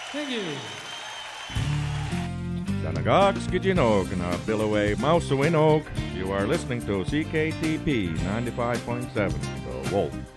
Thank you. Danagog Skijinog na Billaway Mausawinog. You are listening to CKTP 95.7, The Wolf.